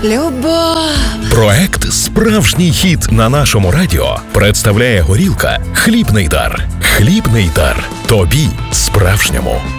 Любов. Проект «Справжній хіт» на нашому радіо представляє горілка «Хлібний дар». Хлібний дар. Тобі справжньому.